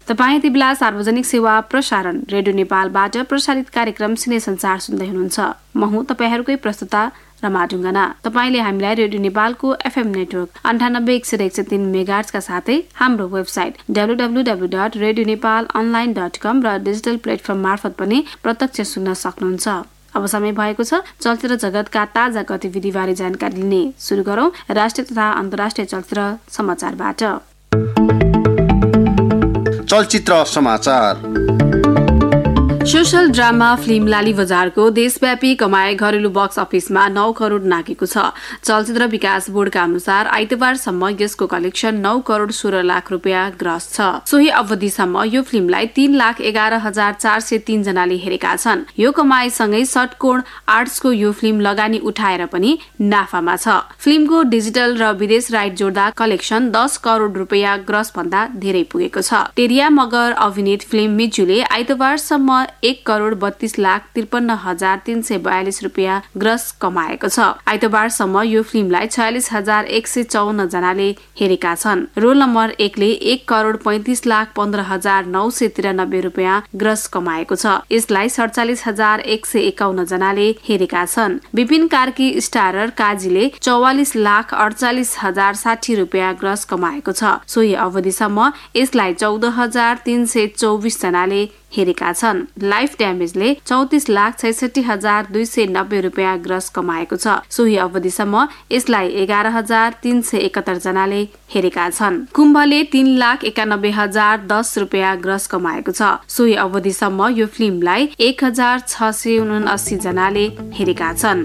तपाईँ यति बेला सार्वजनिक सेवा प्रसारण रेडियो नेपालबाट प्रसारित कार्यक्रम सिने संचार सुन्दै हुनुहुन्छ। म हुँ तपाईहरूकै प्रस्तुता रमा ढुङ्गाना। तपाईले हामीलाई रेडियो नेपालको FM नेटवर्क 98.103 मेगाहर्ट्जका साथै हाम्रो वेबसाइट www.radionepalonline.com र डिजिटल प्लेटफर्म मार्फत पनि प्रत्यक्ष सुन्न सक्नुहुन्छ। अब समय भएको छ चलचित्र जगतका ताजा गतिविधिबारे जानकारी लिने। सुरु गरौं राष्ट्रिय तथा अन्तर्राष्ट्रिय चलचित्र समाचारबाट। चलचित्र समाचार। सोशल ड्रामा फिल्म लाली बजारको देशव्यापी कमाई घरेलु बक्स अफिसमा 9 करोड नाघेको छ। चलचित्र विकास बोर्डका अनुसार आइतबारसम्म यसको कलेक्सन 9 करोड 16 लाख रुपियाँ ग्रस छ। सोही अवधिसम्म यो फिल्मलाई 3,11,403 जनाले हेरेका छन्। यो कमाईसँगै षटकोण आर्ट्सको यो फिल्म लगानी उठाएर पनि नाफामा छ। फिल्मको डिजिटल र विदेश राइट जोड्दा कलेक्सन 10 करोड रुपियाँ ग्रस भन्दा धेरै पुगेको छ। टेरिया मगर अभिनीत फिल्म मिजुले आइतबारसम्म 1 करोड 32,53,342 रुपियाँ ग्रस कमाएको छ। आइतबारसम्म यो फिल्मलाई 46,154 जनाले हेरेका छन्। रोल नम्बर 1 ले 1 करोड 35,15,993 रुपियाँ ग्रस कमाएको छ। यसलाई 47,151 जनाले हेरेका छन्। विपिन कार्की स्टारर काजीले 44,48,060 रुपियाँ ग्रस कमाएको छ। सोही अवधिसम्म यसलाई 14,324 जनाले हेरेका छन्। लाइफ ड्यामेजले 34,66,290 रुपियाँ ग्रस कमाएको छ। सोही अवधिसम्म यसलाई 11,371 जनाले हेरेका छन्। कुम्भले 3,91,010 रुपियाँ ग्रस कमाएको छ। सोही अवधिसम्म यो फिल्मलाई 1,679 जनाले हेरेका छन्।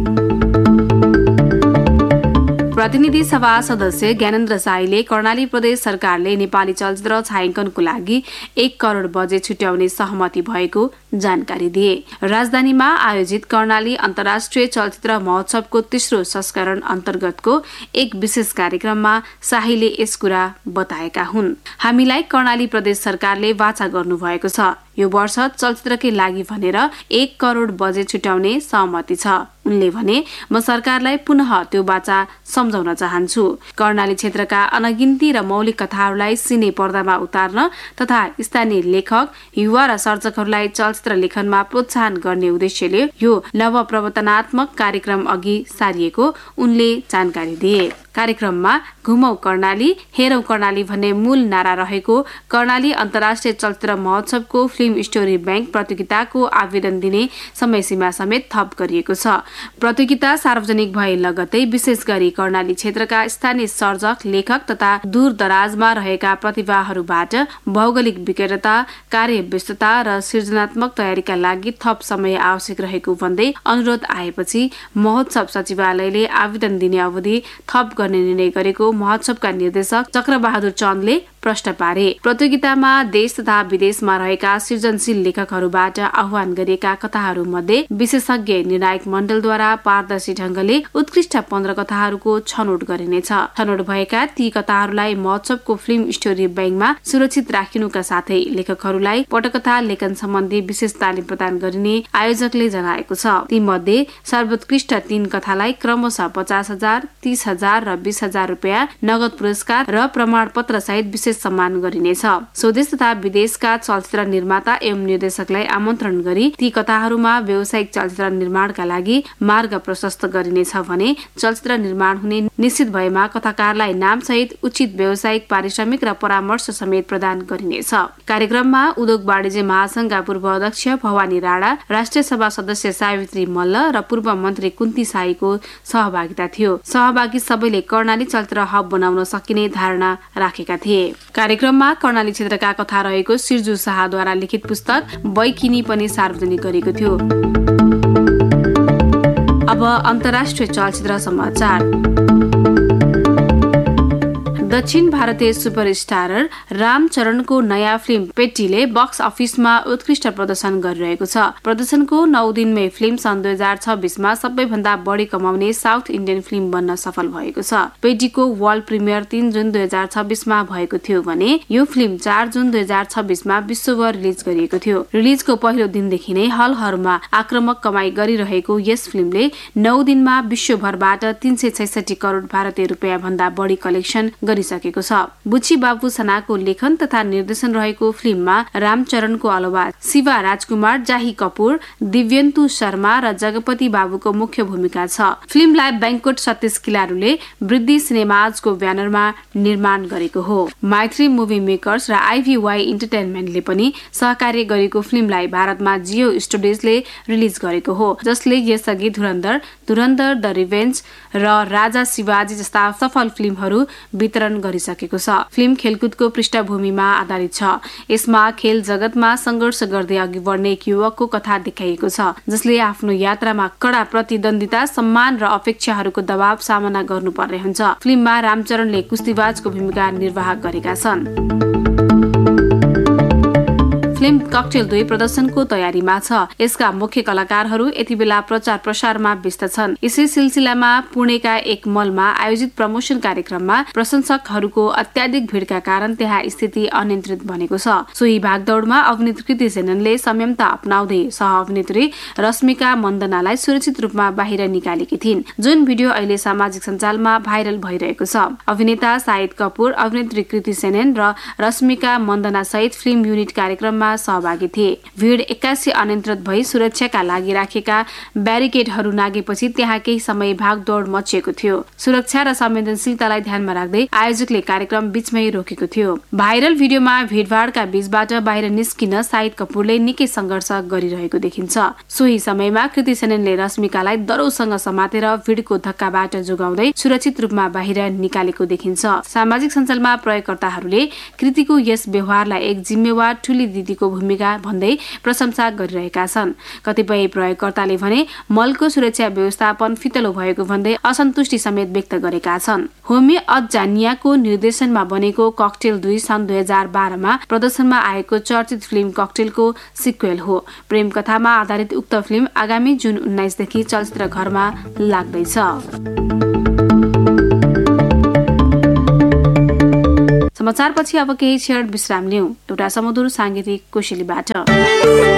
प्रतिनिधि सभा सदस्य ज्ञानेन्द्र साईले कर्णाली प्रदेश सरकारले नेपाली चलचित्र छायाङ्कनको लागि 1 करोड बजेट छुट्याउने सहमति भएको जानकारी दिए। राजधानीमा आयोजित कर्णाली अन्तर्राष्ट्रिय चलचित्र महोत्सवको तेस्रो संस्करण अन्तर्गतको एक विशेष कार्यक्रममा शाहीले यस कुरा बताएका हुन्। हामीलाई कर्णाली प्रदेश सरकारले वाचा गर्नुभएको छ। यो वर्ष चलचित्रकै लागि भनेर 1 करोड बजेट छुट्याउने सहमति छ। उनले भने म सरकारलाई पुनः त्यो वाचा सम्झाउन चाहन्छु। कर्णाली क्षेत्रका अनगिन्ती र मौलिक कथाहरूलाई सिने पर्दामा उतार्न तथा स्थानीय लेखक, युवा र सर्जकहरूलाई चलचित्र लेखनमा प्रोत्साहन गर्ने उद्देश्यले यो नवप्रवर्तनात्मक कार्यक्रम अघि सारिएको उनले जानकारी दिए। कार्यक्रममा घुमौ कर्णाली हेरौं कर्णाली भन्ने मूल नारा रहेको कर्णाली अन्तर्राष्ट्रिय चलचित्र महोत्सवको फिल्म स्टोरी बैंक प्रतियोगिताको आवेदन दिने समय सीमा समेत थप गरिएको छ। प्रतियोगिता सार्वजनिक भए लगतै विशेष गरी कर्णाली क्षेत्रका स्थानीय सर्जक, लेखक तथा दूर दराजमा रहेका प्रतिभाहरूबाट भौगोलिक विक्रेता, कार्यव्यस्तता र सृजनात्मक तयारीका लागि थप समय आवश्यक रहेको भन्दै अनुरोध आएपछि महोत्सव सचिवालयले आवेदन दिने अवधि थप गर्ने निर्णय गरेको महोत्सवका निर्देशक चक्रबहादुर चन्दले प्रश्न पारे। प्रतियोगितामा देश तथा विदेशमा रहेका सृजनशील लेखकहरूबाट आह्वान गरिएका कथाहरूमध्ये विशेषज्ञ निर्णायक मण्डलद्वारा पारदर्शी ढंगले उत्कृष्ट 15 कथाहरूको छनौट गरिनेछ। छनौट भएका ती कथाहरूलाई महोत्सवको फिल्म स्टोरी बैंकमा सुरक्षित राखिनुका साथै लेखकहरूलाई पटकथा लेखन सम्बन्धी विशेष तालिम प्रदान गरिने आयोजकले जनाएको छ। ती मध्ये सर्वोत्कृष्ट 3 कथालाई क्रमशः 50,000, 30,000 र 20,000 रुपियाँ नगद पुरस्कार र प्रमाणपत्र सहित विशेष सम्मान गरिनेछ। स्वदेश तथा विदेशका चलचित्र निर्माता एवं निर्देशकलाई आमन्त्रण गरी ती कथाहरूमा व्यावसायिक चलचित्र निर्माणका लागि मार्ग प्रशस्त गरिनेछ भने चलचित्र निर्माण हुने निश्चित भएमा कथाकारलाई नाम सहित उचित व्यावसायिक पारिश्रमिक र परामर्श समेत प्रदान गरिनेछ। कार्यक्रममा उद्योग वाणिज्य महासंघका पूर्व अध्यक्ष भवानी राणा, राष्ट्रिय सभा सदस्य सावित्री मल्ल र पूर्व मन्त्री कुन्ती साईको सहभागिता थियो। सहभागी सबैले कर्णाली चलचित्र हब बनाउन सकिने धारणा राखेका थिए। कार्यक्रममा कर्णाली क्षेत्रका कथा रहेको सिर्जु शाहद्वारा लिखित पुस्तक बैकिनी पनि सार्वजनिक गरेको थियो। अब अन्तर्राष्ट्रिय चलचित्र समाचार। दक्षिण भारतीय सुपरस्टार रामचरणको नयाँ फिल्म पेट्टीले बक्स अफिसमा उत्कृष्ट प्रदर्शन गरिरहेको छ। प्रदर्शनको 9 दिनमै फिल्म सन् 2026 मा सबैभन्दा बढी कमाउने साउथ इन्डियन फिल्म बन्न सफल भएको छ। पेट्टीको वर्ल्ड प्रिमियर 3 जुन 2026 मा भएको थियो भने यो फिल्म 4 जुन 2026 मा विश्वभर रिलिज गरिएको थियो। रिलिजको पहिलो दिनदेखि नै हलहरूमा आक्रामक कमाई गरिरहेको यस फिल्मले 9 दिनमा विश्वभरबाट 366 करोड भारतीय रुपियाँ भन्दा बढी कलेक्सन गरि बनिसकेको छ। बुच्ची बाबु सनाको लेखन तथा निर्देशन रहेको फिल्ममा रामचरणको अलावा शिवा राजकुमार, जाही कपूर, दिव्यन्तु शर्मा र जगपति बाबुको मुख्य भूमिका छ। फिल्मलाई बैंकोट सतीश किलारुले वृद्धि सिनेमाजको ब्यानरमा निर्माण गरेको हो। मैत्री मुभी मेकर्स र IVY इन्टरटेनमेन्टले पनि सहकार्य गरेको फिल्मलाई भारतमा जियो स्टुडियोजले रिलिज गरेको हो, जसले यसअघि धुरन्धर, द रिभेन्ज र राजा शिवाजी जस्ता सफल फिल्महरू वितरण गरिसकेको छ। फिल्म खेलकुदको पृष्ठभूमिमा आधारित छ। यसमा खेल जगतमा संघर्ष गर्दै अघि बढ्ने एक युवकको कथा देखाइएको छ, जसले आफ्नो यात्रामा कडा प्रतिद्वन्दिता, सम्मान र अपेक्षाहरूको दबाव सामना गर्नुपर्ने हुन्छ। फिल्ममा रामचरणले कुस्तीबाजको भूमिका निर्वाह गरेका छन्। फिल्म ककटेल 2 प्रदर्शनको तयारीमा छ। यसका मुख्य कलाकारहरू यति बेला प्रचार प्रसारमा व्यस्त छन्। यसै सिलसिलामा पुणेका एक मलमा आयोजित प्रमोसन कार्यक्रममा प्रशंसकहरूको अत्याधिक भिडका कारण त्यहाँ स्थिति अनियन्त्रित बनेको छ। सोही भागदौडमा अभिनेत्री कृति सेननले संयमता अपनाउँदै सह-अभिनेत्री रश्मिका मन्दनालाई सुरक्षित रूपमा बाहिर निकालेकी थिइन्, जुन भिडियो अहिले सामाजिक सञ्जालमा भाइरल भइरहेको छ। अभिनेता शाहिद कपूर, अभिनेत्री कृति सेनन र रश्मिका मन्दना सहित फिल्म युनिट कार्यक्रममा सहभागी थिए। भीड 81 अनियन्त्रित भई सुरक्षाका लागि राखेका ब्यारिकेडहरू नागेपछि त्यहाँ केही समय भागदौड मचिएको थियो। सुरक्षा र संवेदनशीलतालाई ध्यानमा राख्दै आयोजकले कार्यक्रम बीचमै रोकेको थियो। भाइरल भिडियोमा भिडभाडका बीचबाट बाहिर निस्किन शाहिद कपूरले निकै संघर्ष गरिरहेको देखिन्छ। सोही समयमा कृति सेननले रश्मिकालाई दरौसँग समातेर भिडको धक्काबाट जोगाउँदै सुरक्षित रूपमा बाहिर निकालेको देखिन्छ। सामाजिक सञ्जालमा प्रयोगकर्ताहरूले कृतिको यस व्यवहारलाई एक जिम्मेवार ठुली दिदीको भूमिका भन्दै प्रशंसा गरिरहेका छन्। कतिपय प्रयोगकर्ताले भने मलको सुरक्षा व्यवस्थापन फितलो भएको भन्दै असन्तुष्टि समेत व्यक्त गरेका छन्। होमी अजानियाको निर्देशनमा बनेको ककटेल 2 सन् 2012 मा प्रदर्शनमा आएको चर्चित फिल्म ककटेलको सिक्वेल हो। प्रेम कथामा आधारित उक्त फिल्म आगामी जुन 19 देखि चलचित्र घरमा लाग्दैछ। समाचारपछि अब केही क्षण विश्राम लिउँ एउटा सुमधुर सांगीतिक कोसेलीबाट।